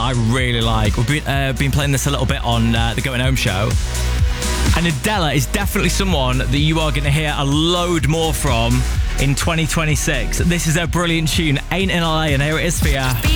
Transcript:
I really like. We've been playing this a little bit on the Going Home show. And Adela is definitely someone that you are going to hear a load more from in 2026. This is a brilliant tune, Ain't in LA, and here it is for you.